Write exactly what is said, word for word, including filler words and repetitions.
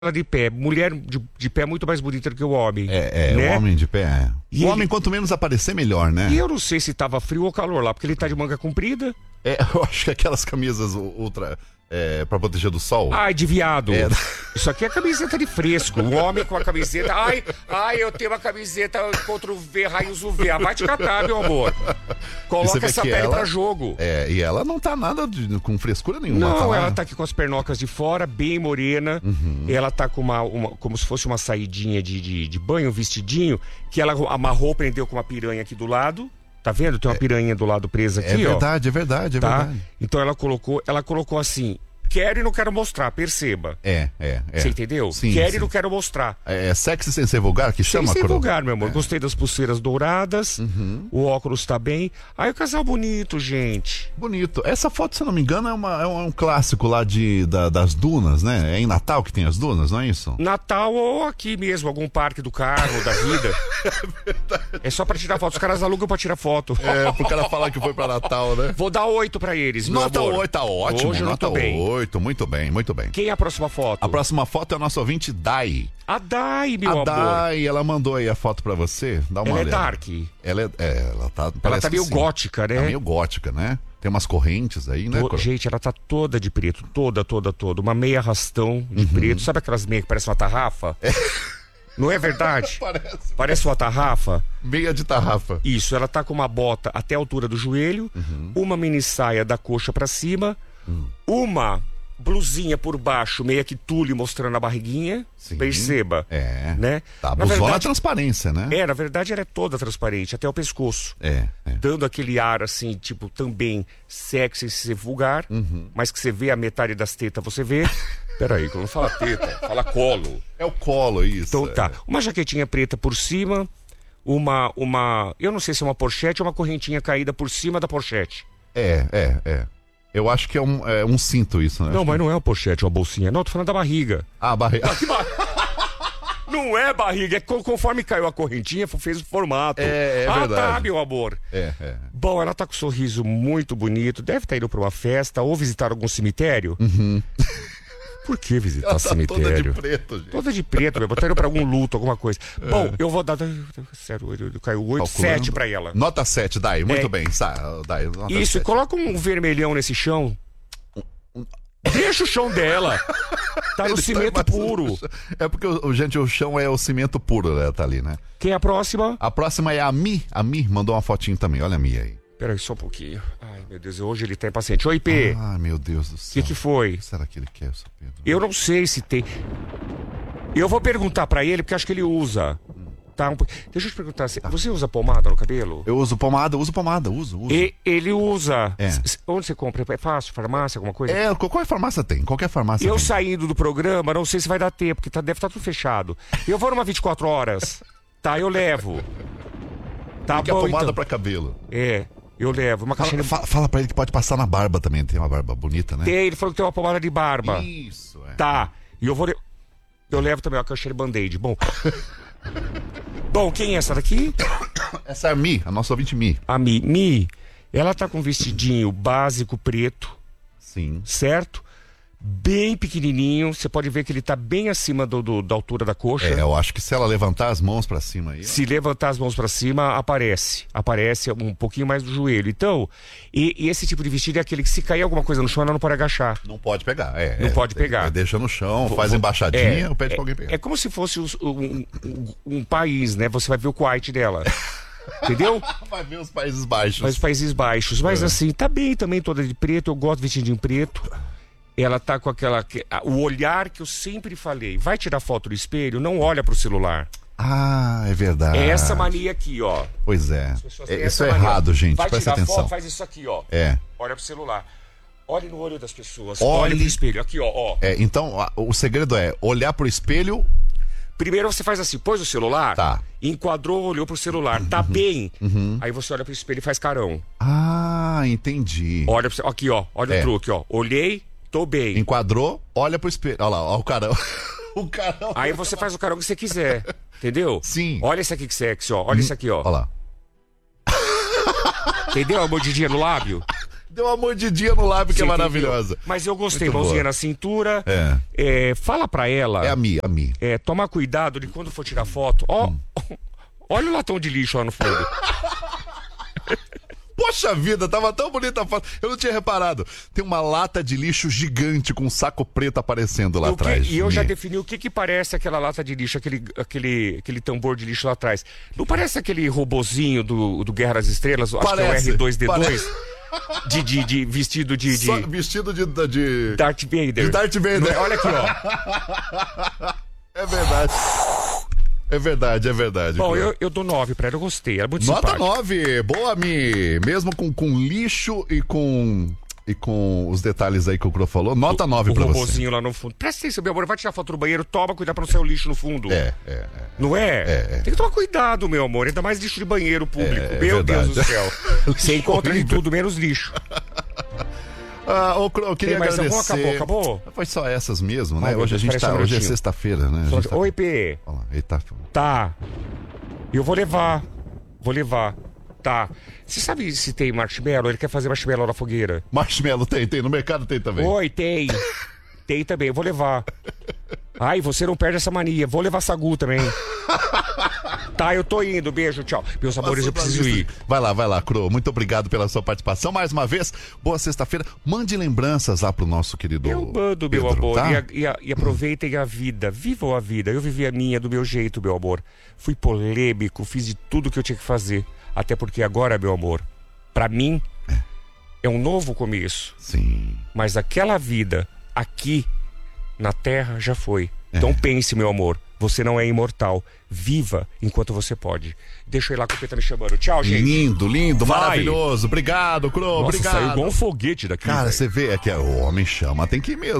ela de pé. Mulher de, de pé é muito mais bonita do que o homem. É, é né? o homem de pé é. E o homem, ele... quanto menos aparecer, melhor, né? E eu não sei se tava frio ou calor lá, porque ele tá de manga comprida. É, eu acho que aquelas camisas ultra... É, pra proteger do sol. Ai, de viado. É. Isso aqui é camiseta de fresco. O homem com a camiseta. Ai, ai, eu tenho uma camiseta contra o V, raios U V. Ah, vai te catar, meu amor. Coloca essa pele ela, pra jogo. É, e ela não tá nada de, com frescura nenhuma. Não, tá ela tá aqui com as pernocas de fora, bem morena. Uhum. Ela tá com uma, uma. Como se fosse uma saidinha de, de, de banho, um vestidinho, que ela amarrou, prendeu com uma piranha aqui do lado. Tá vendo? Tem uma piranha do lado presa aqui, ó. É ó. verdade, é verdade, é tá? verdade. Então ela colocou, ela colocou assim: quero e não quero mostrar, perceba. É, é, é. Você entendeu? Sim, quero sim. e não quero mostrar. É, é sexy sem ser vulgar que chama? Sem ser coro... vulgar, meu amor. É. Gostei das pulseiras douradas, uhum. O óculos tá bem. Aí o casal bonito, gente. Bonito. Essa foto, se eu não me engano, é, uma, é um clássico lá de, da, das dunas, né? É em Natal que tem as dunas, não é isso? Natal ou aqui mesmo, algum parque do carro, da vida. É verdade. É só pra tirar foto. Os caras alugam pra tirar foto. É, pro cara falar que foi pra Natal, né? Vou dar oito pra eles, meu Nota amor. oito, tá ótimo. Hoje eu não Nota tô bem. oito, muito bem, muito bem. Quem é a próxima foto? A próxima foto é o nosso ouvinte Dai. A Dai, meu a amor. A Dai, ela mandou aí a foto pra você. Dá uma ela olhada. É dark. Ela é, é ela tá, ela tá meio gótica, né? Tá meio gótica, né? Tem umas correntes aí, né? To, gente, ela tá toda de preto, toda, toda, toda. Uma meia arrastão de uhum. preto. Sabe aquelas meias que parecem uma tarrafa? É. Não é verdade? Parece. Parece uma tarrafa? Meia de tarrafa. Isso, ela tá com uma bota até a altura do joelho, uhum. uma mini saia da coxa pra cima, uhum. uma blusinha por baixo, meia que tule mostrando a barriguinha. Sim. Perceba. É. Né? Tá, a blusona é transparência, né? É, na verdade ela é toda transparente, até o pescoço. É. é. Dando aquele ar assim, tipo, também sexy, sem ser vulgar, uhum. mas que você vê a metade das tetas, você vê. Peraí, não fala teta, fala colo. É o colo, isso. Então tá. É. Uma jaquetinha preta por cima, uma, uma. Eu não sei se é uma pochete ou uma correntinha caída por cima da pochete. É, é, é. Eu acho que é um, é um cinto isso, né? Não, acho mas que... não é uma pochete, é uma bolsinha. Não, tô falando da barriga. Ah, barriga. Ah, que bar... Não é barriga, é conforme caiu a correntinha, fez o formato. É, é ah, verdade. tá, meu amor. É, é. Bom, ela tá com um sorriso muito bonito, deve estar indo pra uma festa ou visitar algum cemitério. Uhum. Por que visitar ela cemitério? Tá toda de preto, gente. Toda de preto, meu. Botaram pra algum luto, alguma coisa. É. Bom, eu vou dar. Sério, caiu oito, sete pra ela. Nota sete, Dai. Muito é. bem. Sa, Dai, nota Isso, sete. Coloca um vermelhão nesse chão. Deixa o chão dela. Tá no Ele cimento tá puro. É porque, o, gente, o chão é o cimento puro, né? Tá ali, né? Quem é a próxima? A próxima é a Mi. A Mi mandou uma fotinho também. Olha a Mi aí. Peraí, só um pouquinho. Ai, meu Deus, hoje ele tá impaciente. Oi, P. Ai, meu Deus do céu. O que que foi? O que será que ele quer, seu Pedro? Eu não sei se tem. Eu vou perguntar pra ele, porque acho que ele usa. Hum. Tá, um... Deixa eu te perguntar, você usa pomada no cabelo? Eu uso pomada, uso pomada, uso, uso. E, ele usa. É. Onde você compra? É fácil? Farmácia, alguma coisa? É, qualquer farmácia tem, qualquer farmácia Eu tem. saindo do programa, não sei se vai dar tempo, porque tá, deve estar tudo fechado. Eu vou numa vinte e quatro horas. Tá, eu levo. Tá Tem bom, a pomada então. pra cabelo. É, eu levo. Uma caixinha... fala, fala pra ele que pode passar na barba também, tem uma barba bonita, né? Tem, ele falou que tem uma pomada de barba. Isso, é. Tá, e eu vou... Le... Eu levo também uma caixinha de band-aid. Bom... Bom, quem é essa daqui? Essa é a Mi, a nossa ouvinte Mi. A Mi. Mi, ela tá com um vestidinho básico preto. Sim. Certo? Bem pequenininho. Você pode ver que ele tá bem acima do, do, da altura da coxa. É, eu acho que se ela levantar as mãos pra cima aí... Se levantar as mãos pra cima, aparece. Aparece um pouquinho mais do joelho. Então, e, e esse tipo de vestido é aquele que se cair alguma coisa no chão, ela não pode agachar. Não pode pegar, é. Não é, pode pegar. É, deixa no chão, Vou, faz vou, embaixadinha, é, pede é, pra alguém pegar. É como se fosse um, um, um, um país, né? Você vai ver o Kuwait dela. Entendeu? Vai ver os Países Baixos. Vai os Países Baixos. Mas é. assim, tá bem também, toda de preto. Eu gosto de vestidinho preto. Ela tá com aquela... O olhar que eu sempre falei. Vai tirar foto do espelho, não olha pro celular. Ah, é verdade. É essa mania aqui, ó. Pois é. é isso é errado, gente. Vai Presta tirar atenção. Foto, faz isso aqui, ó. É. Olha pro celular. Olhe no olho das pessoas. Olhe... Olha pro espelho. Aqui, ó. ó. É, então, o segredo é olhar pro espelho... Primeiro você faz assim, pôs o celular, tá. Enquadrou, olhou pro celular, tá uhum. bem. Uhum. Aí você olha pro espelho e faz carão. Ah, entendi. Olha pro... Aqui, ó. Olha é. o truque, ó. Olhei, tô bem. Enquadrou, olha pro espelho. Olha lá, ó, o carão. o carão. Aí você faz o carão que você quiser. Entendeu? Sim. Olha esse aqui que sexy, ó. Olha hum. esse aqui, ó. Olha lá. Entendeu? A mordidinha no lábio. Deu uma mordidinha no lábio que Você é entendeu? maravilhosa. Mas eu gostei, Muito mãozinha boa. na cintura. É. É, fala pra ela. É a Mi, a Mi. É, tomar cuidado de quando for tirar foto. Ó, Hum. olha o latão de lixo lá no fundo. Poxa vida, tava tão bonita a foto. Eu não tinha reparado. Tem uma lata de lixo gigante com um saco preto aparecendo lá O que- atrás. e eu já Mi. defini o que que parece aquela lata de lixo, aquele, aquele, aquele tambor de lixo lá atrás. Não parece aquele robozinho do, do Guerra das Estrelas? Acho Parece, que é o R dois D dois. parece. De, de, de vestido de, de Só vestido de, de... Darth Vader. de Darth Vader. Não é? Olha aqui, ó. É verdade. É verdade, é verdade. Bom, Cro. eu, eu dou nove pra ela, eu gostei. Ela é muito Nota simpática. nove, boa, Mi. Mesmo com, com lixo e com e com os detalhes aí que o Cro falou, nota nove O pra você. robozinho lá no fundo. Presta atenção, meu amor. Vai tirar foto do banheiro, toma cuidado pra não sair o lixo no fundo. É, é, é. Não é? É, é. Tem que tomar cuidado, meu amor. Ainda mais lixo de banheiro público. É, é meu Deus verdade. do céu. Você encontra de horrível. tudo, menos lixo. Ah, ô, Cro, eu queria Tem mais algum? agradecer. Acabou, acabou? Foi só essas mesmo, né? Ai, Hoje a gente espera tá, só um hoje é minutinho. sexta-feira, né? A gente tá... Oi, P. Olha lá, ele tá... Tá. Eu vou levar. Vou levar. Tá. Você sabe se tem marshmallow? Ele quer fazer marshmallow na fogueira. Marshmallow tem, tem, no mercado tem também. Oi, tem. Tem também, eu vou levar. Ai, você não perde essa mania. Vou levar sagu também. Tá, eu tô indo. Beijo, tchau. Meus amores, eu preciso ir. Vai lá, vai lá, Cro. Muito obrigado pela sua participação. Mais uma vez, boa sexta-feira. Mande lembranças lá pro nosso querido Eu mando, meu Pedro, amor. tá? E, a- e a- e aproveitem a vida. Vivam a vida. Eu vivi a minha do meu jeito, meu amor. Fui polêmico, fiz de tudo que eu tinha que fazer. Até porque agora, meu amor, pra mim, é um novo começo. Sim. Mas aquela vida aqui na Terra já foi. Então pense, meu amor. Você não é imortal. Viva enquanto você pode. Deixa eu ir lá que o Pê tá me chamando. Tchau, gente. Lindo, lindo, Vai. maravilhoso. Obrigado, Cro. Nossa, Obrigado. saiu igual um foguete daqui. Cara, velho. você vê, é que o homem chama, tem que ir mesmo.